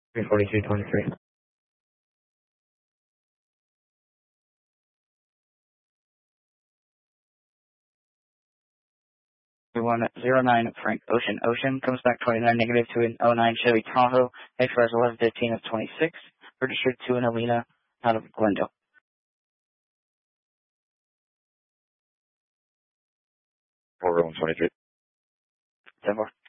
34223. 109 Frank Ocean. Ocean comes back 29 negative to an 09 Chevy Tahoe. Expires 11:15 of 26. Registered to an Alina out of Glendale. 4123. 10-4.